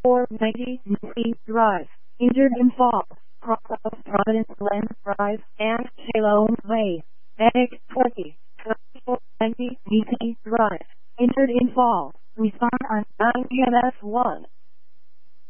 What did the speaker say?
490 Newquay Drive, injured in fall, cross of Providence Glen Drive, and Salome Way. Medic 20, 490 Newquay Drive, injured in fall. Respond on 9 PMS 1.